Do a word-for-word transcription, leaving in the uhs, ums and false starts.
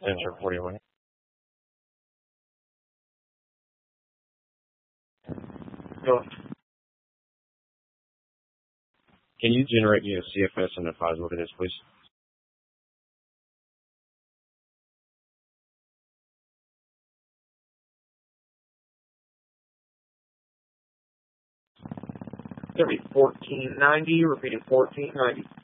Enter forty-one. Go. Can you generate me a C F S and a FISO for this, please? It's going to be fourteen ninety, repeating fourteen ninety.